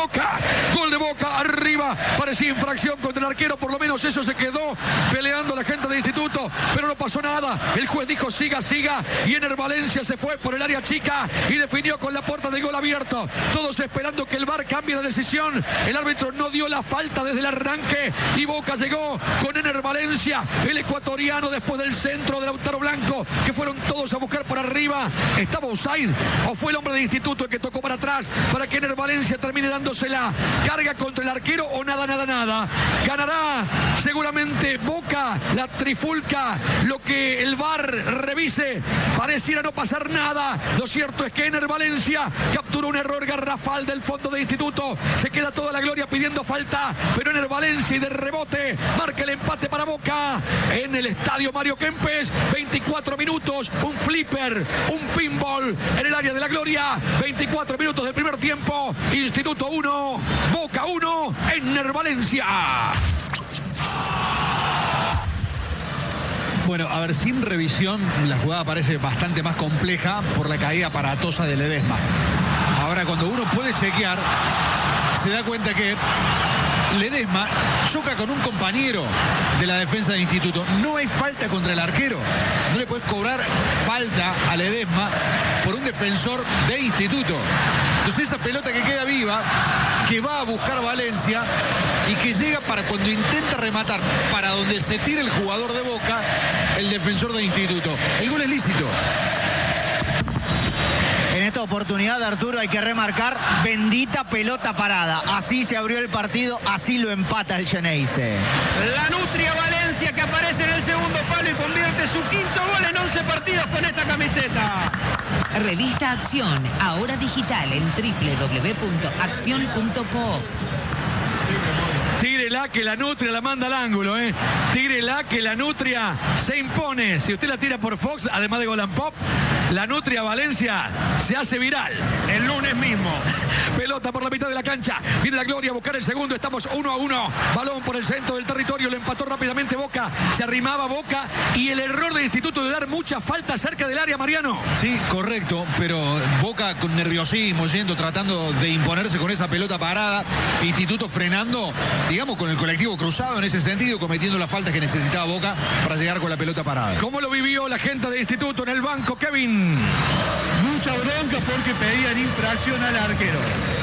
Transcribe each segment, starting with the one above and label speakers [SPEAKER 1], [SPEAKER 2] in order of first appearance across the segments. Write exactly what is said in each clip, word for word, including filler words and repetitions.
[SPEAKER 1] Boca. Gol de Boca arriba. Parecía infracción contra el arquero. Por lo menos eso se quedó peleando la gente de Instituto. Pero no pasó nada. El juez dijo siga, siga. Y Ener Valencia se fue por el área chica y definió con la puerta de gol abierto. Todos esperando que el V A R cambie la decisión. El árbitro no dio la falta desde el arranque. Y Boca llegó con Ener Valencia, el ecuatoriano, después del centro de Lautaro Blanco, que fueron todos a buscar por arriba. ¿Estaba offside o fue el hombre de Instituto el que tocó para atrás para que Ener Valencia termine dándosela? ¿Carga contra el arquero o nada, nada, nada? Ganará seguramente Boca, la trifulca, lo que el V A R revise. Pareciera no pasar nada. Lo cierto es que Ener Valencia capturó un error garrafal del fondo de Instituto. Se queda toda la gloria pidiendo falta, pero Ener Valencia y de rebote marca el empate para Boca en el estadio Mario Kempes. veinticuatro minutos, un flipper, un pinball en el área de la gloria. veinticuatro minutos del primer tiempo. Instituto uno, Boca uno, Ener Valencia.
[SPEAKER 2] Bueno, a ver, sin revisión la jugada parece bastante más compleja por la caída aparatosa de Ledesma. Ahora, cuando uno puede chequear, se da cuenta que Ledesma choca con un compañero de la defensa de Instituto. No hay falta contra el arquero. No le puedes cobrar falta a Ledesma por un defensor de Instituto. Entonces esa pelota que queda viva, que va a buscar Valencia y que llega para cuando intenta rematar para donde se tira el jugador de Boca, el defensor de Instituto. El gol es lícito.
[SPEAKER 3] En esta oportunidad, Arturo, hay que remarcar, bendita pelota parada. Así se abrió el partido, así lo empata el Xeneize.
[SPEAKER 4] La Nutria Valencia, que aparece en el segundo palo y convierte su quinto gol en once partidos con esta camiseta.
[SPEAKER 5] Revista Acción, ahora digital en doble u doble u doble u punto acción punto co.
[SPEAKER 1] Tírela que la Nutria la manda al ángulo, ¿eh? Tírela que la Nutria se impone. Si usted la tira por Fox, además de Golan Pop, la Nutria Valencia se hace viral.
[SPEAKER 4] El lunes mismo.
[SPEAKER 1] Pelota por la mitad de la cancha. Viene la gloria a buscar el segundo. Estamos uno a uno. Balón por el centro del territorio. Lo empató rápidamente Boca. Se arrimaba Boca. Y el error del Instituto de dar mucha falta cerca del área, Mariano.
[SPEAKER 2] Sí, correcto. Pero Boca con nerviosismo, yendo, tratando de imponerse con esa pelota parada. Instituto frenando, digamos, con el colectivo cruzado en ese sentido, cometiendo las faltas que necesitaba Boca para llegar con la pelota parada.
[SPEAKER 1] ¿Cómo lo vivió la gente de Instituto en el banco, Kevin?
[SPEAKER 4] Mucha bronca porque pedían infracción al arquero.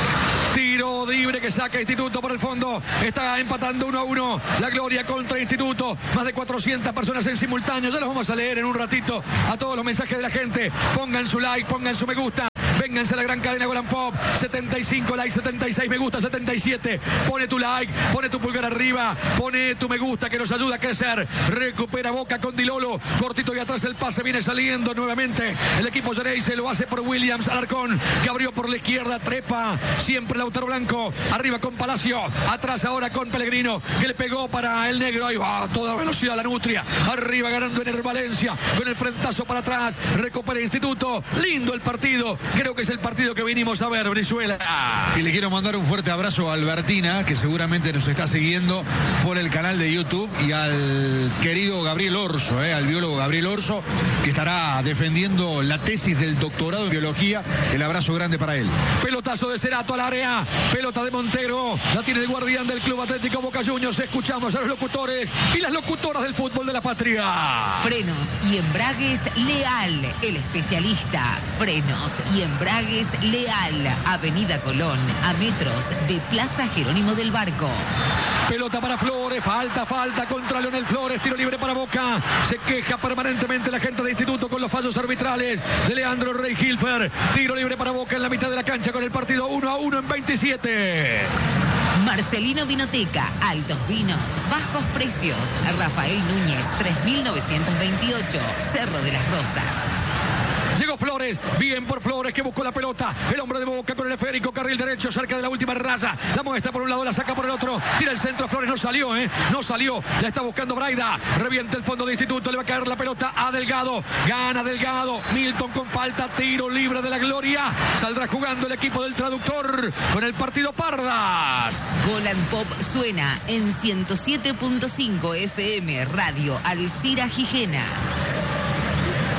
[SPEAKER 1] Tiro libre que saca Instituto por el fondo. Está empatando uno a uno. La gloria contra Instituto. Más de cuatrocientas personas en simultáneo. Ya los vamos a leer en un ratito a todos los mensajes de la gente. Pongan su like, pongan su me gusta. Vénganse a la gran cadena Golan Pop. setenta y cinco likes, setenta y seis me gusta, setenta y siete. Pone tu like, pone tu pulgar arriba, pone tu me gusta que nos ayuda a crecer. Recupera Boca con Dilolo. Cortito y atrás el pase viene saliendo nuevamente. El equipo Xeneize lo hace por Williams Alarcón, que abrió por la izquierda. Trepa siempre Lautaro Blanco. Arriba con Palacio. Atrás ahora con Pellegrino, que le pegó para el negro. Ahí va a toda velocidad la Nutria. Arriba ganando Ener Valencia. Con el frentazo para atrás. Recupera Instituto. Lindo el partido. Creo que es el partido que vinimos a ver, Brizuela.
[SPEAKER 2] Y le quiero mandar un fuerte abrazo a Albertina, que seguramente nos está siguiendo por el canal de YouTube, y al querido Gabriel Orso, eh, al biólogo Gabriel Orso, que estará defendiendo la tesis del doctorado en biología. El abrazo grande para él.
[SPEAKER 1] Pelotazo de Cerato al área. Pelota de Montero. La tiene el guardián del Club Atlético Boca Juniors. Escuchamos a los locutores y las locutoras del fútbol de la patria.
[SPEAKER 5] Frenos y embragues Leal, el especialista. Frenos y embragues Leal. Avenida Colón, a metros de Plaza Jerónimo del Barco.
[SPEAKER 1] Pelota para Flores, falta, falta contra Leonel Flores, tiro libre para Boca. Se queja permanentemente la gente de Instituto con los fallos arbitrales de Leandro Rey Hilfer. Tiro libre para Boca en la mitad de la cancha con el partido uno a uno en veintisiete.
[SPEAKER 5] Marcelino Vinoteca, altos vinos, bajos precios. Rafael Núñez, tres mil novecientos veintiocho, Cerro de las Rosas.
[SPEAKER 1] Llegó Flores, bien por Flores, que buscó la pelota. El hombre de Boca con el esférico, carril derecho, cerca de la última raya. La muestra por un lado, la saca por el otro. Tira el centro, Flores no salió, ¿eh? No salió. La está buscando Braida. Revienta el fondo de Instituto, le va a caer la pelota a Delgado. Gana Delgado. Milton con falta, tiro libre de la gloria. Saldrá jugando el equipo del traductor con el partido Pardas.
[SPEAKER 5] Golan Pop suena en ciento siete punto cinco F M Radio Alcira Gijena.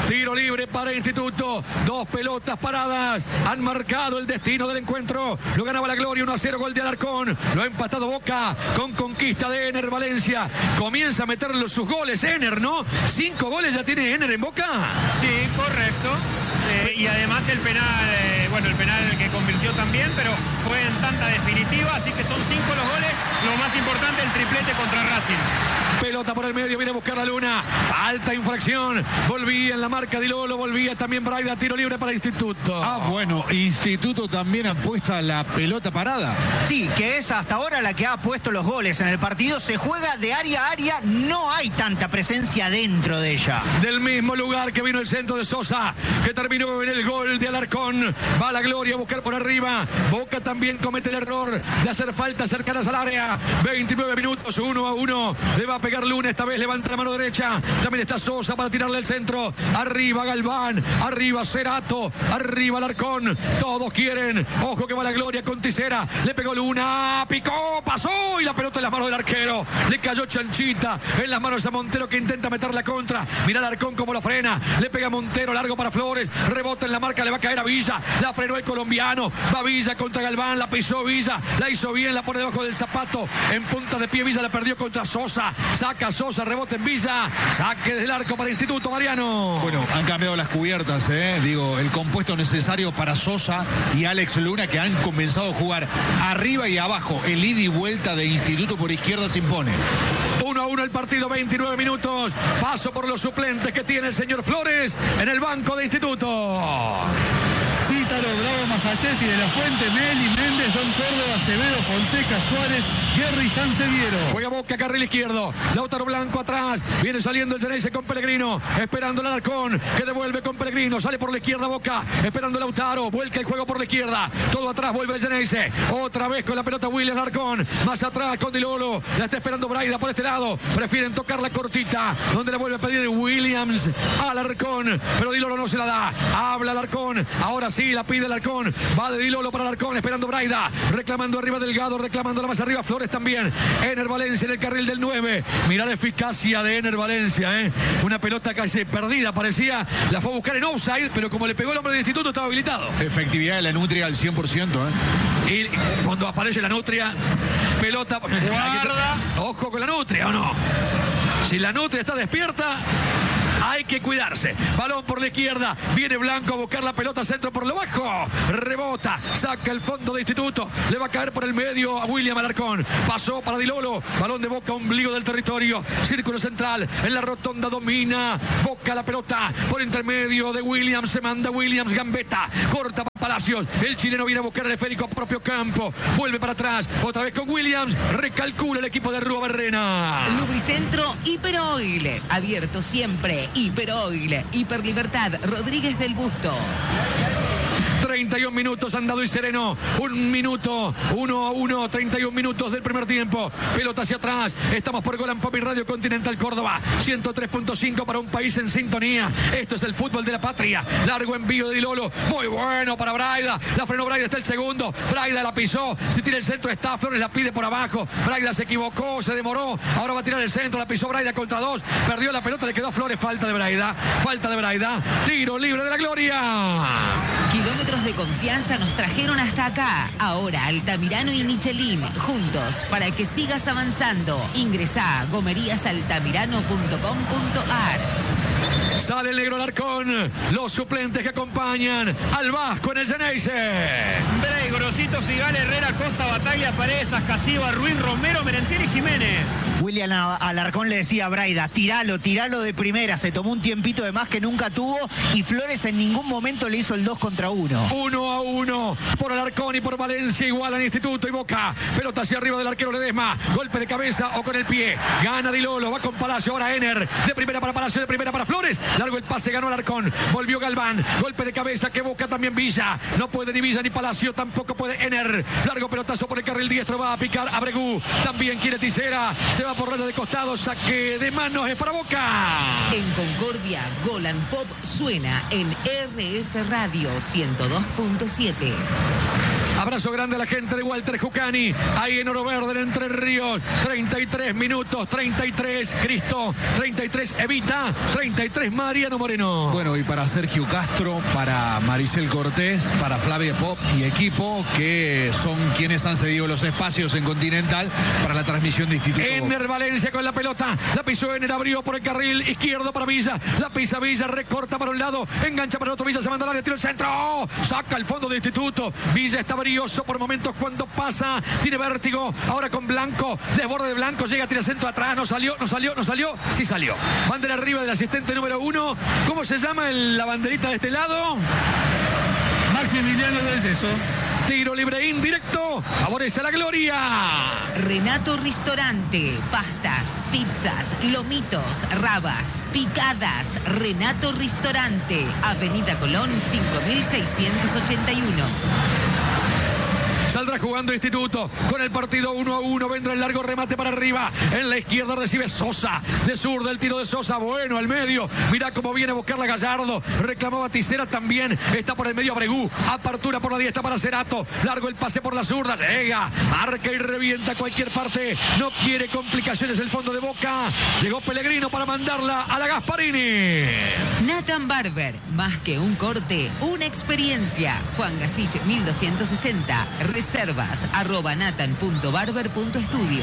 [SPEAKER 1] Tiro libre para Instituto. Dos pelotas paradas han marcado el destino del encuentro. Lo ganaba la Gloria, uno a cero, gol de Alarcón. Lo ha empatado Boca con conquista de Ener Valencia. Comienza a meter sus goles Ener, ¿no? Cinco goles ya tiene Ener en Boca.
[SPEAKER 4] Sí, correcto. Eh, y además el penal, eh, bueno, el penal que convirtió también, pero fue en tanta definitiva, así que son cinco los goles. Lo más importante, el triplete contra Racing.
[SPEAKER 1] Pelota por el medio, viene a buscar la Luna. Falta, infracción. Volvía en la marca de Lolo, volvía también Braida. Tiro libre para Instituto.
[SPEAKER 2] Ah, bueno, Instituto también apuesta la pelota parada.
[SPEAKER 3] Sí, que es hasta ahora la que ha puesto los goles en el partido. Se juega de área a área, no hay tanta presencia dentro de ella.
[SPEAKER 1] Del mismo lugar que vino el centro de Sosa, que terminó en el gol de Alarcón. Va la Gloria a buscar por arriba. Boca también comete el error de hacer faltas cercanas al área. veintinueve minutos, uno a uno. Le va a pegar Luna, esta vez levanta la mano derecha. También está Sosa para tirarle el centro. Arriba Galván, arriba Cerato, arriba Alarcón. Todos quieren. Ojo que va la Gloria con Tisera. Le pegó Luna, picó, pasó y la pelota en las manos del arquero. Le cayó chanchita en las manos a Montero, que intenta meter la contra. Mira Alarcón cómo lo frena. Le pega Montero, largo para Flores. Rebota en la marca, le va a caer a Villa. La frenó el colombiano. Va Villa contra Galván, la pisó Villa. La hizo bien, la pone debajo del zapato. En punta de pie Villa la perdió contra Sosa. Saca Sosa, rebote en Villa. Saque del arco para Instituto, Mariano.
[SPEAKER 2] Bueno, han cambiado las cubiertas, ¿eh? Digo, el compuesto necesario para Sosa y Alex Luna, que han comenzado a jugar arriba y abajo. El ida y vuelta de Instituto por izquierda se impone.
[SPEAKER 1] uno a uno el partido, veintinueve minutos. Paso por los suplentes que tiene el señor Flores en el banco de Instituto.
[SPEAKER 6] Cítaro, Bravo, Masachés y de la Fuente, Meli, Méndez, John Córdoba, Acevedo, Fonseca, Suárez, Guerra y Sanseviero.
[SPEAKER 1] Juega Boca, carril izquierdo. Lautaro Blanco atrás. Viene saliendo el Geneise con Pellegrino. Esperando el Alarcón, que devuelve con Pellegrino. Sale por la izquierda Boca. Esperando Lautaro. Vuelca el juego por la izquierda. Todo atrás, vuelve el Geneise. Otra vez con la pelota William Alarcón. Más atrás con Di Lolo. La está esperando Braida por este lado. Prefieren tocar la cortita, donde le vuelve a pedir Williams al Alarcón. Pero Di Lolo no se la da. Habla Alarcón. Ahora sí la pide Alarcón. Va de Di Lolo para Alarcón. Esperando Braida. Reclamando arriba Delgado. Reclamando la más arriba Flores también. Ener Valencia en el carril del nueve. Mirá la eficacia de Ener Valencia, ¿eh? Una pelota casi perdida, parecía. La fue a buscar en offside, pero como le pegó el hombre del Instituto, estaba habilitado.
[SPEAKER 2] Efectividad de la Nutria al cien por ciento, ¿eh?
[SPEAKER 1] Y cuando aparece la Nutria, pelota.
[SPEAKER 4] Guarda.
[SPEAKER 1] Ojo con la Nutria, ¿o no? Si la Nutria está despierta, hay que cuidarse. Balón por la izquierda. Viene Blanco a buscar la pelota, centro por lo bajo. Rebota. Saca el fondo de Instituto. Le va a caer por el medio a William Alarcón. Pasó para Di Lolo. Balón de Boca, ombligo del territorio. Círculo central. En la rotonda domina. Boca la pelota. Por intermedio de Williams. Se manda Williams. Gambetta. Corta para Palacios. El chileno viene a buscar el esférico a propio campo. Vuelve para atrás. Otra vez con Williams. Recalcula el equipo de Rúa Barrena.
[SPEAKER 5] Lubricentro Hiperoil. Abierto siempre. Hiperoil, Hiperlibertad, Rodríguez del Busto.
[SPEAKER 1] treinta y un minutos han dado y sereno. Un minuto, uno a uno, treinta y un minutos del primer tiempo. Pelota hacia atrás. Estamos por Golan Pop y Radio Continental Córdoba. ciento tres punto cinco para un país en sintonía. Esto es el fútbol de la patria. Largo envío de Di Lolo. Muy bueno para Braida. La frenó Braida, está el segundo. Braida la pisó. Si tira el centro está. Flores la pide por abajo. Braida se equivocó, se demoró. Ahora va a tirar el centro. La pisó Braida contra dos. Perdió la pelota, le quedó a Flores. Falta de Braida. Falta de Braida. Tiro libre de la Gloria.
[SPEAKER 5] Kilómetros de confianza nos trajeron hasta acá. Ahora Altamirano y Michelin, juntos, para que sigas avanzando. Ingresá a gomerías altamirano punto com punto a r.
[SPEAKER 1] Sale el negro Alarcón. Los suplentes que acompañan al Vasco en el Geneise.
[SPEAKER 4] Bray, Grosito, Figal, Herrera, Costa, Bataglia, Paredes, Ascasiba, Ruiz, Romero, Merentiel y Jiménez.
[SPEAKER 3] William Alarcón le decía a Braida, tiralo, tiralo de primera. Se tomó un tiempito de más que nunca tuvo y Flores en ningún momento le hizo el dos contra uno.
[SPEAKER 1] Uno a uno por Alarcón y por Valencia. Igualan Instituto y Boca. Pelota hacia arriba del arquero Ledesma. Golpe de cabeza o con el pie. Gana Di Lolo. Va con Palacio. Ahora Ener. De primera para Palacio. De primera para Flores. Largo el pase. Ganó Alarcón. Volvió Galván. Golpe de cabeza que busca también Villa. No puede ni Villa ni Palacio. Tampoco puede Ener. Largo pelotazo por el carril diestro. Va a picar Abregú. También quiere Tisera. Se va por red de costado. Saque de manos. Es para Boca.
[SPEAKER 5] En Concordia, Golan Pop suena en R F Radio ciento dos punto siete.
[SPEAKER 1] Abrazo grande a la gente de Walter Jucani, ahí en Oro Verde, en Entre Ríos. treinta y tres minutos, treinta y tres Cristo, treinta y tres Evita, treinta y tres Mariano Moreno.
[SPEAKER 2] Bueno, y para Sergio Castro, para Maricel Cortés, para Flavia Pop y equipo, que son quienes han cedido los espacios en Continental para la transmisión de Instituto.
[SPEAKER 1] Ener Valencia con la pelota, la pisó Ener, abrió por el carril izquierdo para Villa, la pisa Villa, recorta para un lado, engancha para el otro, Villa se manda al área, tira el centro, ¡oh! Saca el fondo de Instituto. Villa está brioso por momentos cuando pasa, tiene vértigo, ahora con Blanco, desborde de Blanco, llega, tira centro atrás, no salió, no salió, no salió, sí salió. Bandera arriba del asistente número uno. ¿Cómo se llama el, la banderita de este lado?
[SPEAKER 6] Maximiliano del Yeso.
[SPEAKER 1] Tiro libre indirecto, favorece a la Gloria.
[SPEAKER 5] Renato Ristorante, pastas, pizzas, lomitos, rabas, picadas. Renato Ristorante, Avenida Colón cinco mil seiscientos ochenta y uno.
[SPEAKER 1] Saldrá jugando Instituto con el partido uno a uno. Vendrá el largo remate para arriba. En la izquierda recibe Sosa. De zurda el tiro de Sosa. Bueno, al medio. Mirá cómo viene a buscarla Gallardo. Reclamaba Tisera también. Está por el medio Abregú. Apertura por la diestra para Cerato. Largo el pase por la zurda. Llega. Marca y revienta a cualquier parte. No quiere complicaciones el fondo de Boca. Llegó Pellegrino para mandarla a la Gasparini.
[SPEAKER 5] Nathan Barber. Más que un corte, una experiencia. Juan Gasich mil doscientos sesenta. Reservas arroba natan punto barber punto estudio.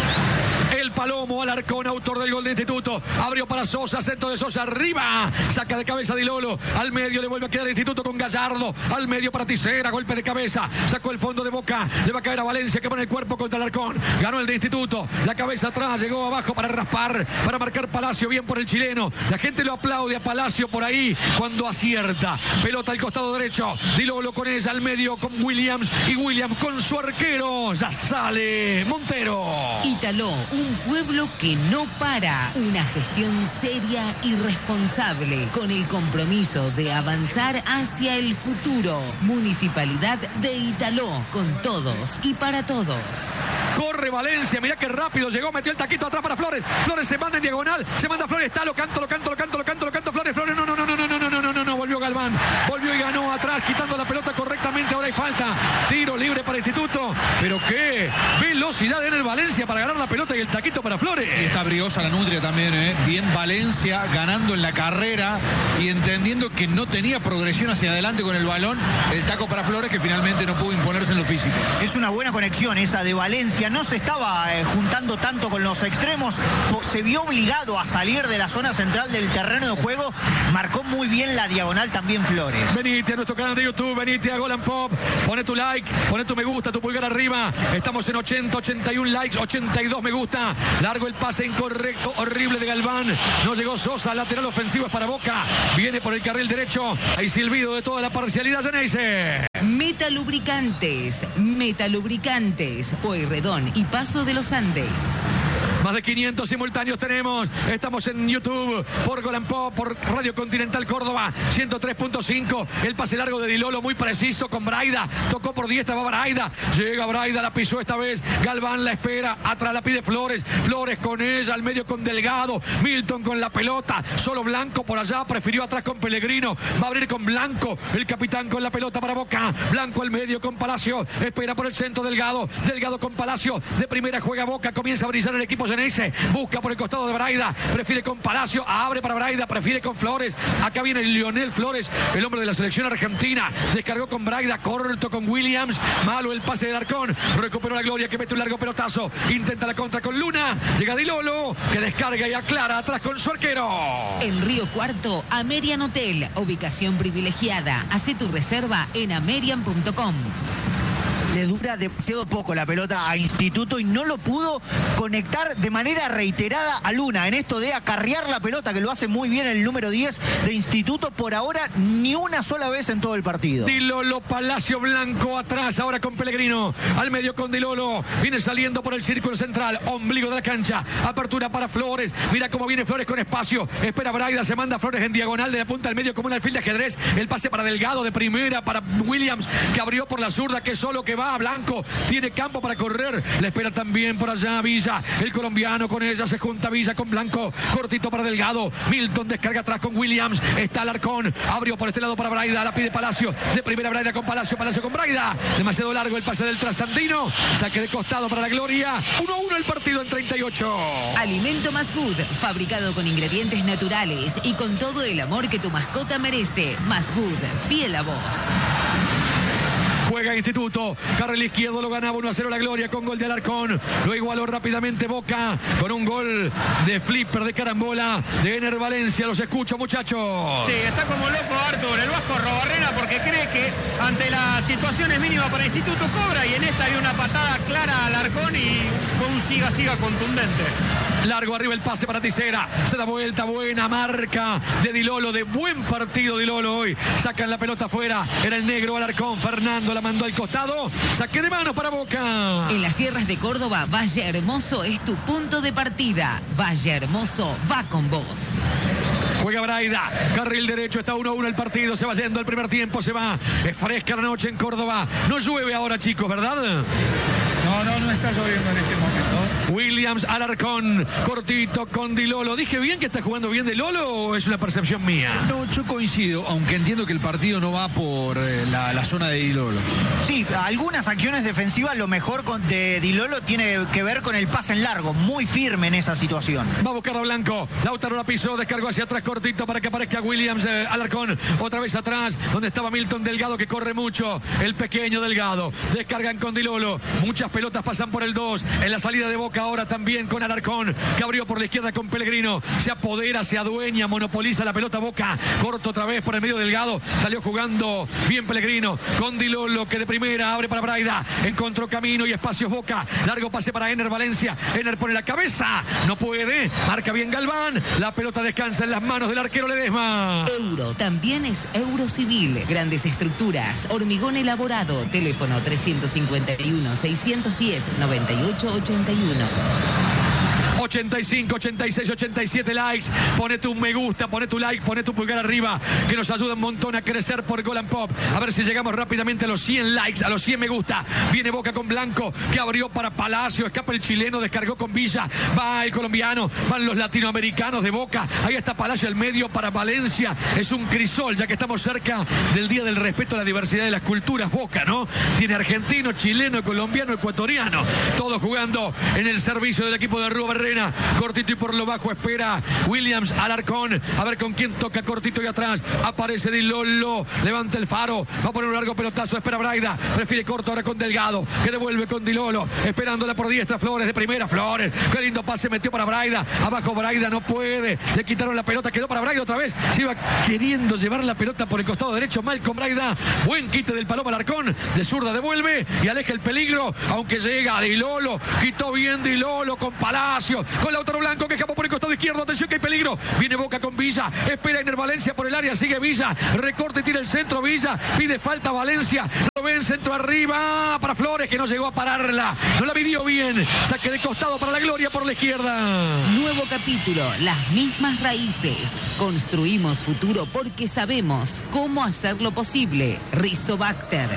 [SPEAKER 1] El Palomo Alarcón, autor del gol de Instituto. Abrió para Sosa, centro de Sosa arriba. Saca de cabeza Di Lolo. Al medio le vuelve a quedar Instituto con Gallardo. Al medio para Tisera, golpe de cabeza. Sacó el fondo de Boca. Le va a caer a Valencia que pone el cuerpo contra Alarcón. Ganó el de Instituto. La cabeza atrás, llegó abajo para raspar, para marcar Palacio. Bien por el chileno. La gente lo aplaude a Palacio por ahí cuando acierta. Pelota al costado derecho. Di Lolo con ella al medio con Williams. Y Williams con su arquero. Ya sale Montero.
[SPEAKER 5] Italó, un pueblo que no para. Una gestión seria y responsable con el compromiso de avanzar hacia el futuro. Municipalidad de Italó, con todos y para todos.
[SPEAKER 1] Corre Valencia, mirá qué rápido llegó, metió el taquito atrás para Flores. Flores se manda en diagonal, se manda Flores, está, lo canto, lo canto, lo canto, lo canto, lo canto, Flores, Flores, no, no, no, no, no, no, no, no, no, no, volvió Galván, volvió y ganó atrás, quitando la pelota correctamente, ahora hay falta. Tiro libre para Instituto, pero qué velocidad en el Valencia para ganar la pelota y el taquito para Flores.
[SPEAKER 2] Y está briosa la Nutria también, ¿eh? Bien Valencia ganando en la carrera y entendiendo que no tenía progresión hacia adelante con el balón. El taco para Flores que finalmente no pudo imponerse en lo físico.
[SPEAKER 3] Es una buena conexión esa de Valencia. No se estaba eh, juntando tanto con los extremos. Se vio obligado a salir de la zona central del terreno de juego. Marcó muy bien la diagonal también Flores.
[SPEAKER 1] Venite a nuestro canal de YouTube, venite a Golan Pop. Pone tu like, pone tu me gusta, tu pulgar arriba. Estamos en ochenta, ochenta y uno likes, ochenta y dos me gusta. Largo el pase incorrecto, horrible de Galván. No llegó Sosa, lateral ofensivo es para Boca. Viene por el carril derecho. Hay silbido de toda la parcialidad Geneise.
[SPEAKER 5] Metalubricantes, Metalubricantes, Pueyrredón y Paso de los Andes.
[SPEAKER 1] Más de quinientos simultáneos tenemos. Estamos en YouTube por Golan Pop, por Radio Continental Córdoba, ciento tres punto cinco. El pase largo de Di Lolo, muy preciso con Braida. Tocó por diestra, va Braida. Llega Braida, la pisó esta vez. Galván la espera. Atrás la pide Flores. Flores con ella, al medio con Delgado. Milton con la pelota. Solo Blanco por allá. Prefirió atrás con Pellegrino. Va a abrir con Blanco. El capitán con la pelota para Boca. Blanco al medio con Palacio. Espera por el centro Delgado. Delgado con Palacio. De primera juega Boca. Comienza a brillar el equipo Geneise. Busca por el costado de Braida. Prefiere con Palacio. Abre para Braida. Prefiere con Flores. Acá viene Lionel Flores, el hombre de la selección argentina. Descargó con Braida. Corto con Williams. Malo el pase de Alarcón. Recuperó la Gloria que mete un largo pelotazo. Intenta la contra con Luna. Llega Di Lolo que descarga y aclara atrás con su arquero.
[SPEAKER 5] En Río Cuarto, Amerian Hotel. Ubicación privilegiada. Hacé tu reserva en amerian punto com.
[SPEAKER 3] Le dura demasiado poco la pelota a Instituto y no lo pudo conectar de manera reiterada a Luna en esto de acarrear la pelota, que lo hace muy bien el número diez de Instituto. Por ahora ni una sola vez en todo el partido.
[SPEAKER 1] Di Lolo, Palacio, Blanco atrás, ahora con Pellegrino, al medio con Di Lolo, viene saliendo por el círculo central, ombligo de la cancha, apertura para Flores, mira cómo viene Flores con espacio, espera Braida, se manda Flores en diagonal de la punta al medio como un alfil de ajedrez, el pase para Delgado de primera, para Williams, que abrió por la zurda, que solo que va va, Blanco tiene campo para correr, le espera también por allá Villa, el colombiano con ella, se junta Villa con Blanco, cortito para Delgado, Milton descarga atrás con Williams, está Alarcón, abrió por este lado para Braida, la pide Palacio, de primera Braida con Palacio, Palacio con Braida, demasiado largo el pase del trasandino, saque de costado para la gloria, uno a uno el partido en treinta y ocho.
[SPEAKER 5] Alimento Masgood, fabricado con ingredientes naturales y con todo el amor que tu mascota merece. Masgood, fiel a vos.
[SPEAKER 1] Juega Instituto, carril izquierdo, lo ganaba uno a cero la gloria con gol de Alarcón. Lo igualó rápidamente Boca con un gol de flipper, de carambola de Ener Valencia. Los escucho, muchachos.
[SPEAKER 4] Sí, está como loco Artur, el Vasco Robarrena, porque cree que ante las situaciones mínimas para Instituto cobra, y en esta hay una patada clara a Alarcón y fue un siga-siga contundente.
[SPEAKER 1] Largo arriba el pase para Tisera. Se da vuelta, buena marca de Dilolo. De buen partido Dilolo hoy. Sacan la pelota afuera. Era el negro Alarcón. Fernando la mandó al costado. Saque de mano para Boca.
[SPEAKER 5] En las sierras de Córdoba, Valle Hermoso es tu punto de partida. Valle Hermoso va con vos.
[SPEAKER 1] Juega Braida, carril derecho, está uno a uno el partido, se va yendo el primer tiempo, se va. Es fresca la noche en Córdoba. No llueve ahora, chicos, ¿verdad?
[SPEAKER 6] No, no, no está lloviendo en este momento.
[SPEAKER 1] Williams, Alarcón, cortito con Dilolo. ¿Dije bien que está jugando bien Dilolo o es una percepción mía?
[SPEAKER 2] No, yo coincido, aunque entiendo que el partido no va por eh, la, la zona de Dilolo.
[SPEAKER 3] Sí, algunas acciones defensivas, lo mejor con, de Dilolo tiene que ver con el pase en largo, muy firme en esa situación.
[SPEAKER 1] Va a buscar a Blanco, Lautaro la pisó, descargó hacia atrás cortito para que aparezca Williams, eh, Alarcón, otra vez atrás, donde estaba Milton Delgado, que corre mucho, el pequeño Delgado. Descargan con Dilolo, muchas pelotas pasan por el dos, en la salida de Boca ahora también con Alarcón, que abrió por la izquierda con Pellegrino, se apodera, se adueña, monopoliza la pelota Boca, corto otra vez por el medio Delgado, salió jugando bien Pellegrino, con Dilolo, que de primera abre para Braida, encontró camino y espacios Boca, largo pase para Ener Valencia, Ener pone la cabeza, no puede, marca bien Galván, la pelota descansa en las manos del arquero Ledesma.
[SPEAKER 5] Euro, también es Eurocivil, grandes estructuras, hormigón elaborado, teléfono trescientos cincuenta y uno, seiscientos diez, noventa y ocho ochenta y uno.
[SPEAKER 1] ochenta y cinco, ochenta y seis, ochenta y siete likes. Ponete un me gusta, ponete tu like, ponete tu pulgar arriba, que nos ayuda un montón a crecer por Gol and Pop. A ver si llegamos rápidamente a los cien likes, a los cien me gusta. Viene Boca con Blanco, que abrió para Palacio, escapa el chileno, descargó con Villa, va el colombiano, van los latinoamericanos de Boca. Ahí está Palacio al medio para Valencia. Es un crisol, ya que estamos cerca del Día del Respeto a la Diversidad de las Culturas. Boca, ¿no? Tiene argentino, chileno, colombiano, ecuatoriano. Todos jugando en el servicio del equipo de Rubén Barrena. Cortito y por lo bajo espera Williams, Alarcón, a ver con quién toca, cortito y atrás aparece Dilolo, levanta el faro, va a poner un largo pelotazo, espera Braida, prefiere corto ahora con Delgado, que devuelve con Dilolo, esperándola por diestra, Flores de primera, Flores, qué lindo pase metió para Braida, abajo Braida no puede, le quitaron la pelota, quedó para Braida otra vez, se iba queriendo llevar la pelota por el costado derecho, mal con Braida, buen quite del Paloma Alarcón, de zurda devuelve y aleja el peligro, aunque llega Dilolo, quitó bien Dilolo con Palacio, con Lautaro Blanco, que escapó por el costado izquierdo, atención que hay peligro, viene Boca con Villa, espera Ener Valencia por el área, sigue Villa, recorte, tira el centro, Villa, pide falta Valencia, lo ven, centro arriba para Flores, que no llegó a pararla, no la midió bien, saque de costado para la gloria por la izquierda.
[SPEAKER 5] Nuevo capítulo, las mismas raíces. Construimos futuro porque sabemos cómo hacerlo posible. Rizobacter.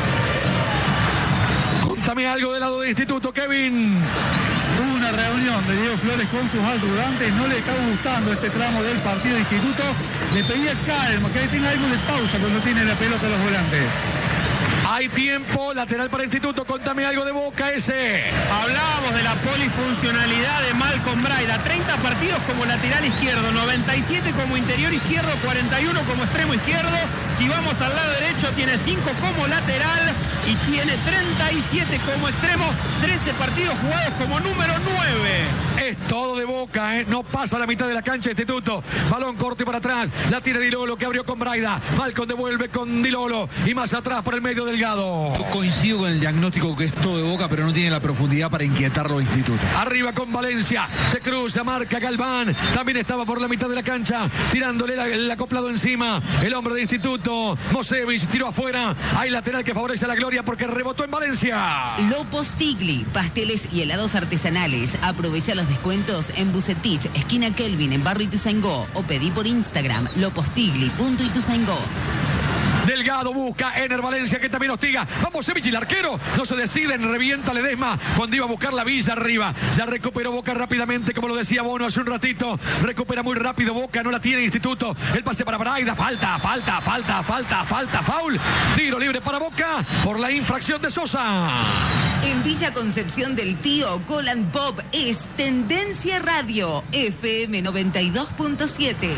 [SPEAKER 1] Contame algo del lado del instituto, Kevin.
[SPEAKER 6] Hubo una reunión de Diego Flores con sus ayudantes, no le estaba gustando este tramo del partido de Instituto, le pedía calma, que tenga algo de pausa cuando tiene la pelota los volantes.
[SPEAKER 1] Hay tiempo, lateral para Instituto, contame algo de Boca ese.
[SPEAKER 4] Hablábamos de la polifuncionalidad de Malcolm Braida, treinta partidos como lateral izquierdo, noventa y siete como interior izquierdo, cuarenta y uno como extremo izquierdo. Si vamos al lado derecho tiene cinco como lateral y tiene treinta y siete como extremo, trece partidos jugados como número nueve.
[SPEAKER 1] Es todo de Boca, ¿eh? No pasa la mitad de la cancha Instituto. Balón corte para atrás, la tira Dilolo, que abrió con Braida. Malcolm devuelve con Dilolo y más atrás por el medio Delgado.
[SPEAKER 2] Yo coincido con el diagnóstico que es todo de Boca, pero no tiene la profundidad para inquietarlo Instituto.
[SPEAKER 1] Arriba con Valencia, se cruza, marca Galván, también estaba por la mitad de la cancha, tirándole la, el acoplado encima, el hombre de Instituto, Mosevich tiró afuera, hay lateral que favorece a la gloria porque rebotó en Valencia.
[SPEAKER 5] Lopos Tigli, pasteles y helados artesanales. Aprovecha los descuentos en Bucetich, esquina Kelvin, en Barrio Ituzaingó, o pedí por Instagram lopostigli punto ituzaingó.
[SPEAKER 1] Del Delgado busca Ener Valencia, que también hostiga. Vamos, Sevich, el arquero. No se deciden, revienta Ledesma cuando iba a buscar la Villa arriba. Ya recuperó Boca rápidamente, como lo decía Bono hace un ratito. Recupera muy rápido Boca, no la tiene Instituto. El pase para Braida, falta, falta, falta, falta, falta, foul. Tiro libre para Boca por la infracción de Sosa.
[SPEAKER 5] En Villa Concepción del Tío, Golan Pop es Tendencia Radio, F M noventa y dos punto siete.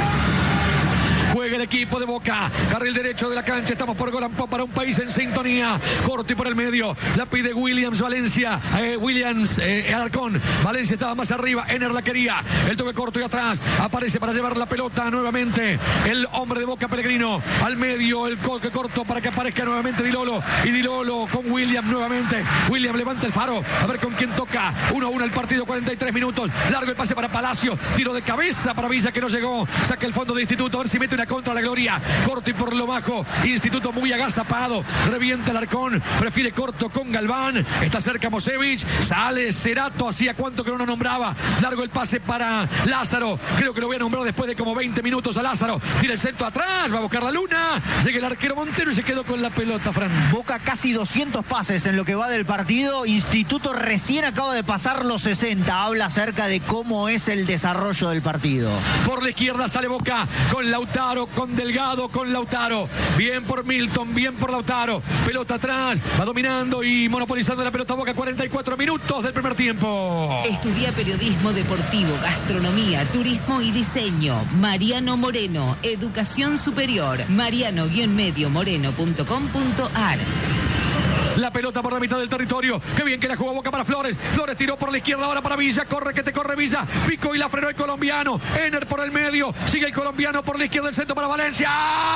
[SPEAKER 1] Juega el equipo de Boca. Carril derecho de la cancha. Estamos por Golan Pop para un país en sintonía. Corto y por el medio. La pide Williams Valencia. Eh, Williams eh, Alarcón. Valencia estaba más arriba. Ener la quería. El toque corto y atrás. Aparece para llevar la pelota nuevamente. El hombre de Boca, Pellegrino. Al medio. El toque corto para que aparezca nuevamente Dilolo. Y Dilolo con Williams nuevamente. Williams levanta el faro. A ver con quién toca. uno a uno el partido. cuarenta y tres minutos. Largo el pase para Palacio. Tiro de cabeza para Villa que no llegó. Saca el fondo de Instituto. A ver si mete una contra la Gloria. Corto y por lo bajo. Instituto muy agazapado. Revienta el Arcón. Prefiere corto con Galván. Está cerca Mosevich. Sale Cerato. Hacía cuánto que no lo nombraba. Largo el pase para Lázaro. Creo que lo voy a nombrar después de como veinte minutos a Lázaro. Tira el centro atrás. Va a buscar la Luna. Llega el arquero Montero y se quedó con la pelota, Fran.
[SPEAKER 3] Boca casi doscientos pases en lo que va del partido. Instituto recién acaba de pasar los sesenta. Habla acerca de cómo es el desarrollo del partido.
[SPEAKER 1] Por la izquierda sale Boca con Lautaro. Con Delgado, con Lautaro. Bien por Milton, bien por Lautaro. Pelota atrás, va dominando y monopolizando la pelota Boca. cuarenta y cuatro minutos del primer tiempo.
[SPEAKER 5] Estudia periodismo deportivo, gastronomía, turismo y diseño. Mariano Moreno, educación superior. mariano guión medio moreno punto com punto ar.
[SPEAKER 1] La pelota por la mitad del territorio. Qué bien que la jugó Boca para Flores. Flores tiró por la izquierda ahora para Villa. Corre que te corre Villa. Pico y la frenó el colombiano. Ener por el medio. Sigue el colombiano por la izquierda del centro para Valencia.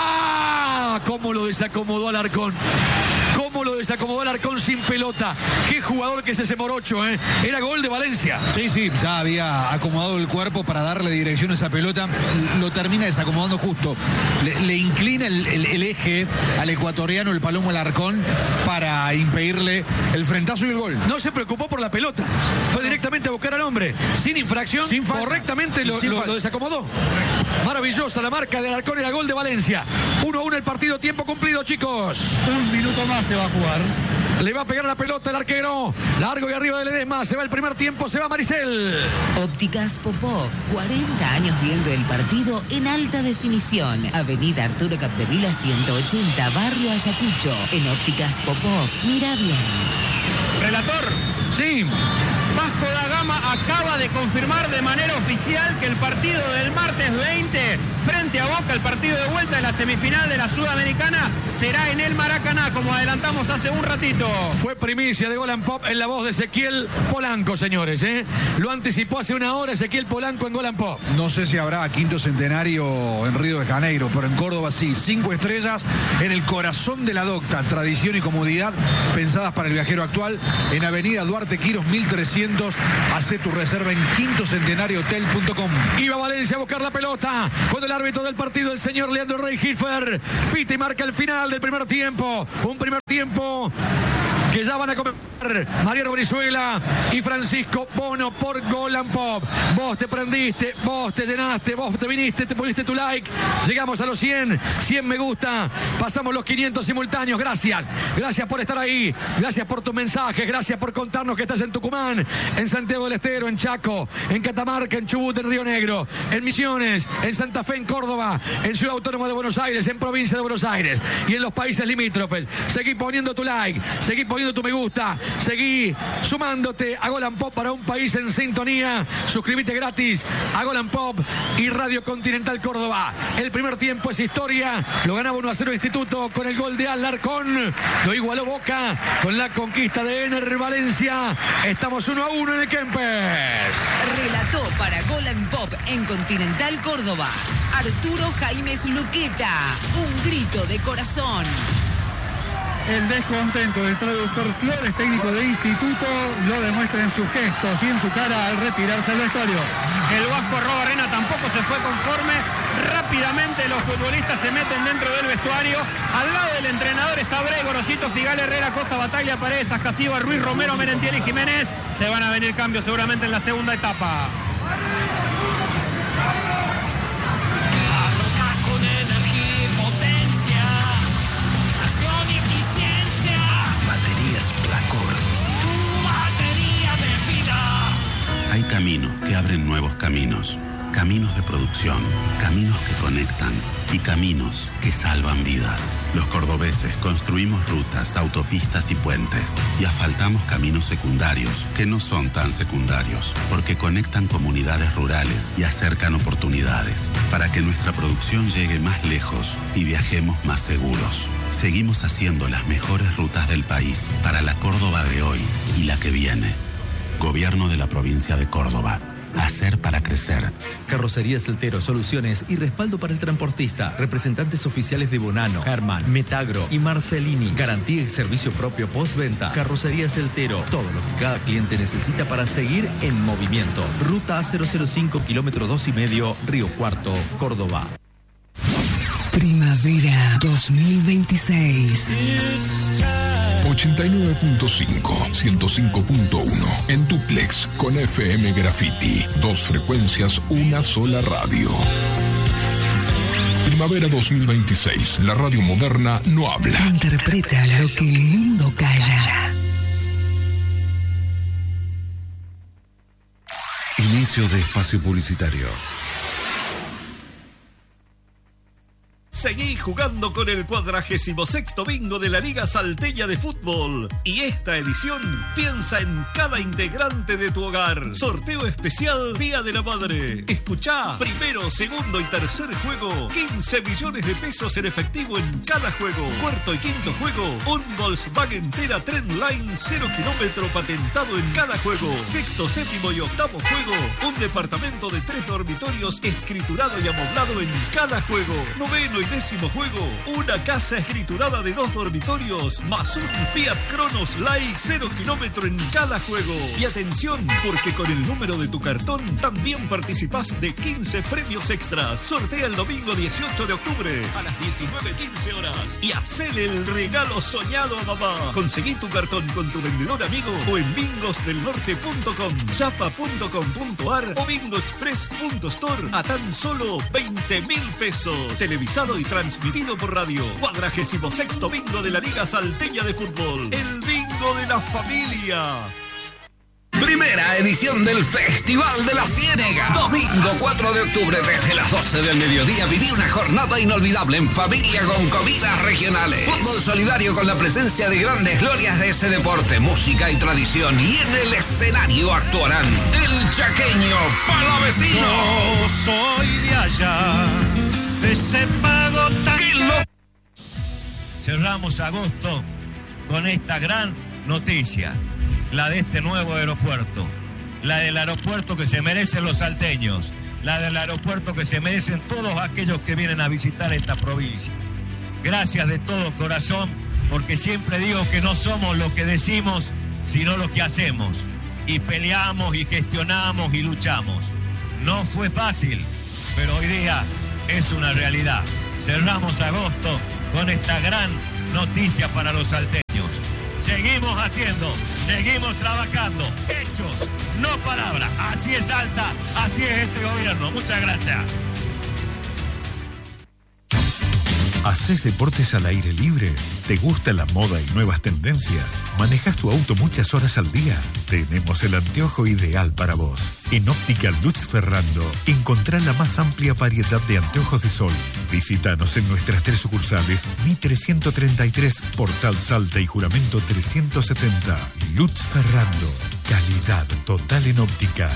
[SPEAKER 1] ¡Ah! ¿Cómo lo desacomodó Alarcón? ¿Cómo lo desacomodó Alarcón sin pelota? Qué jugador que es ese morocho, ¿eh? Era gol de Valencia.
[SPEAKER 2] Sí, sí, ya había acomodado el cuerpo para darle dirección a esa pelota. Lo termina desacomodando justo. Le, le inclina el, el, el eje al ecuatoriano, el Palomo Alarcón, para impedirle el frentazo y el gol.
[SPEAKER 1] No se preocupó por la pelota. Fue directamente a buscar al hombre. Sin infracción,
[SPEAKER 2] sin
[SPEAKER 1] correctamente lo,
[SPEAKER 2] sin
[SPEAKER 1] lo, lo desacomodó. Maravillosa la marca de Alarcón. Era gol de Valencia. uno a uno el partido. Tiempo cumplido, chicos.
[SPEAKER 6] Un minuto más se va a jugar.
[SPEAKER 1] Le va a pegar la pelota el arquero. Largo y arriba de Ledesma. Se va el primer tiempo. Se va Maricel.
[SPEAKER 5] Ópticas Popov. cuarenta años viendo el partido en alta definición. Avenida Arturo Capdevila ciento ochenta, Barrio Ayacucho. En Ópticas Popov. Mira bien.
[SPEAKER 4] Relator.
[SPEAKER 1] Sí.
[SPEAKER 4] Vasco da Gama acaba de confirmar de manera oficial que el partido del martes veinte frente a Boca, el partido de vuelta de la semifinal de la Sudamericana, será en el Maracaná, como adelantamos hace un ratito.
[SPEAKER 1] Fue primicia de Golan Pop en la voz de Ezequiel Polanco, señores, ¿eh? Lo anticipó hace una hora Ezequiel Polanco en Golan Pop.
[SPEAKER 2] No sé si habrá quinto centenario en Río de Janeiro, pero en Córdoba sí. Cinco estrellas en el corazón de la docta. Tradición y comodidad pensadas para el viajero actual. En Avenida Duarte Quiros mil trescientos. Hacé tu reserva en quinto centenario hotel punto com.
[SPEAKER 1] Iba Valencia a buscar la pelota con el árbitro del partido, el señor Leandro Rey Gilfer. Pita y marca el final del primer tiempo. Un primer tiempo que ya van a comer Mariano Brizuela y Francisco Bono por Golan Pop. Vos te prendiste, vos te llenaste, vos te viniste, te pusiste tu like. Llegamos a los cien, cien me gusta. Pasamos los quinientos simultáneos. Gracias, gracias por estar ahí. Gracias por tus mensajes, gracias por contarnos que estás en Tucumán, en Santiago del Estero, en Chaco, en Catamarca, en Chubut, en Río Negro, en Misiones, en Santa Fe, en Córdoba, en Ciudad Autónoma de Buenos Aires, en Provincia de Buenos Aires y en los países limítrofes. Seguí poniendo tu like, seguí poniendo tu me gusta, seguí sumándote a Golan Pop para un país en sintonía. Suscríbete gratis a Golan Pop y Radio Continental Córdoba. El primer tiempo es historia. Lo ganaba uno a cero Instituto con el gol de Alarcón. Lo igualó Boca con la conquista de Ener Valencia. Estamos uno a uno en el Kempes.
[SPEAKER 5] Relató para Golan Pop en Continental Córdoba Arturo Jaimes Luqueta. Un grito de corazón.
[SPEAKER 6] El descontento del traductor Flores, técnico de Instituto, lo demuestra en sus gestos y en su cara al retirarse al vestuario.
[SPEAKER 4] El vasco Robo Arena tampoco se fue conforme. Rápidamente los futbolistas se meten dentro del vestuario. Al lado del entrenador está Bray, Gorosito, Figal, Herrera, Costa, Bataglia, Paredes, Ascasiba, Ruiz, Romero, Merentiel y Jiménez. Se van a venir cambios seguramente en la segunda etapa.
[SPEAKER 7] Hay caminos que abren nuevos caminos. Caminos de producción, caminos que conectan y caminos que salvan vidas. Los cordobeses construimos rutas, autopistas y puentes y asfaltamos caminos secundarios que no son tan secundarios porque conectan comunidades rurales y acercan oportunidades para que nuestra producción llegue más lejos y viajemos más seguros. Seguimos haciendo las mejores rutas del país para la Córdoba de hoy y la que viene. Gobierno de la provincia de Córdoba. Hacer para crecer.
[SPEAKER 8] Carrocerías Eltero, soluciones y respaldo para el transportista. Representantes oficiales de Bonano, Herman, Metagro y Marcelini. Garantía y servicio propio postventa. Carrocerías Eltero. Todo lo que cada cliente necesita para seguir en movimiento. Ruta A cero cero cinco, kilómetro dos y medio, Río Cuarto, Córdoba.
[SPEAKER 9] Primavera dos mil veintiséis.
[SPEAKER 10] ochenta y nueve punto cinco, ciento cinco punto uno en duplex con F M Graffiti. Dos frecuencias, una sola radio. Primavera dos mil veintiséis. La radio moderna no habla.
[SPEAKER 9] Interpreta lo que el mundo calla.
[SPEAKER 11] Inicio de espacio publicitario.
[SPEAKER 12] Seguí jugando con el cuadragésimo sexto bingo de la Liga Salteña de Fútbol. Y esta edición piensa en cada integrante de tu hogar. Sorteo especial Día de la Madre. Escuchá, primero, segundo y tercer juego, quince millones de pesos en efectivo en cada juego. Cuarto y quinto juego, un Volkswagen Tera Trendline cero kilómetro patentado en cada juego. Sexto, séptimo y octavo juego, un departamento de tres dormitorios escriturado y amoblado en cada juego. Noveno y décimo juego, una casa escriturada de dos dormitorios, más un Fiat Cronos Light cero kilómetro en cada juego. Y atención, porque con el número de tu cartón también participás de quince premios extras. Sortea el domingo dieciocho de octubre a las diecinueve quince horas y hacele el regalo soñado a mamá. Conseguí tu cartón con tu vendedor amigo o en bingos del norte punto com, chapa punto com punto ar o bingoexpress punto store a tan solo veinte mil pesos. Televisado y transmitido por radio. Cuadragésimo sexto bingo de la Liga Salteña de Fútbol. El bingo de la familia.
[SPEAKER 13] Primera edición del Festival de la Ciénega. Domingo cuatro de octubre desde las doce del mediodía viví una jornada inolvidable en familia con comidas regionales. Fútbol solidario con la presencia de grandes glorias de ese deporte, música y tradición. Y en el escenario actuarán el chaqueño Palavecino.
[SPEAKER 14] Yo soy de allá, de ese pago tan... Cerramos agosto con esta gran noticia. La de este nuevo aeropuerto, la del aeropuerto que se merecen los salteños, la del aeropuerto que se merecen todos aquellos que vienen a visitar esta provincia. Gracias de todo corazón, porque siempre digo que no somos lo que decimos, sino lo que hacemos. Y peleamos y gestionamos y luchamos. No fue fácil, pero hoy día es una realidad. Cerramos agosto con esta gran noticia para los salteños. Seguimos haciendo, seguimos trabajando, hechos, no palabras. Así es Salta, así es este gobierno. Muchas gracias.
[SPEAKER 15] ¿Haces deportes al aire libre? ¿Te gusta la moda y nuevas tendencias? ¿Manejas tu auto muchas horas al día? Tenemos el anteojo ideal para vos. En Óptica Lutz Ferrando, encontrá la más amplia variedad de anteojos de sol. Visítanos en nuestras tres sucursales, Mitre ciento treinta y tres, Portal Salta y Juramento trescientos setenta. Lutz Ferrando, calidad total en óptica.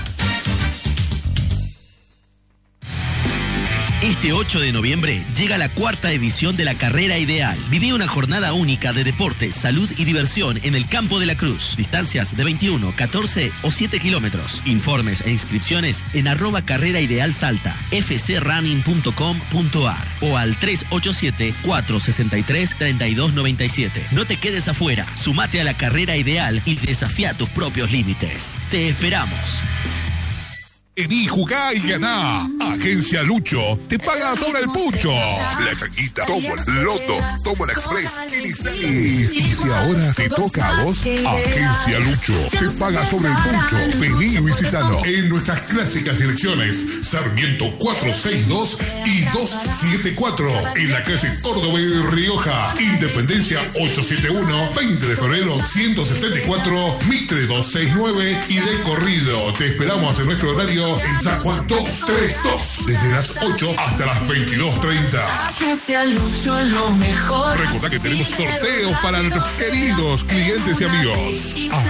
[SPEAKER 16] Este ocho de noviembre llega la cuarta edición de la Carrera Ideal. Viví una jornada única de deporte, salud y diversión en el Campo de la Cruz. Distancias de veintiuno, catorce o siete kilómetros. Informes e inscripciones en arroba Carrera Ideal Salta, f c running punto com punto a r o al tres ocho siete, cuatro seis tres, tres dos nueve siete. No te quedes afuera. Sumate a la Carrera Ideal y desafía tus propios límites. Te esperamos.
[SPEAKER 10] Vení, jugá y ganá. Agencia Lucho te paga sobre el pucho. La changuita, tomo el loto, tomo el express. Y si ahora te toca a vos, Agencia Lucho te paga sobre el pucho. Vení y visítalo en nuestras clásicas direcciones Sarmiento cuatrocientos sesenta y dos y doscientos setenta y cuatro en la calle Córdoba y Rioja. Independencia ochocientos setenta y uno, veinte de febrero ciento setenta y cuatro, Mitre doscientos sesenta y nueve y de corrido. Te esperamos en nuestro horario en San Juan doscientos treinta y dos, desde las ocho hasta las veintidós treinta.
[SPEAKER 17] Agencia Lucho, lo mejor.
[SPEAKER 10] Recordá que tenemos sorteos para nuestros queridos clientes y amigos.